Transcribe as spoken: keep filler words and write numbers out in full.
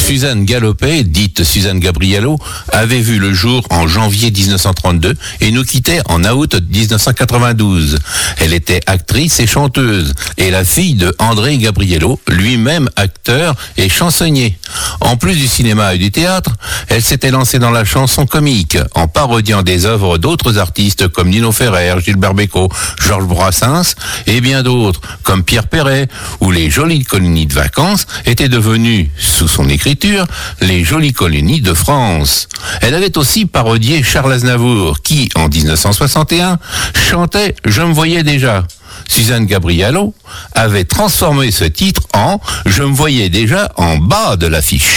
Suzanne Galopet, dite Suzanne Gabriello, avait vu le jour en janvier dix-neuf cent trente-deux et nous quittait en août dix-neuf cent quatre-vingt-douze. Elle était actrice et chanteuse et la fille de André Gabriello, lui-même acteur et chansonnier. En plus du cinéma et du théâtre, elle s'était lancée dans la chanson comique en parodiant des œuvres d'autres artistes comme Nino Ferrer, Gilbert Bécaud, Georges Brassens et bien d'autres comme Pierre Perret, où les jolies colonies de vacances étaient devenues, sous son écriture, les jolies colonies de France. Elle avait aussi parodié Charles Aznavour, qui, en dix-neuf cent soixante et un, chantait « Je me voyais déjà ». Suzanne Gabriello avait transformé ce titre en « Je me voyais déjà en bas de l'affiche ».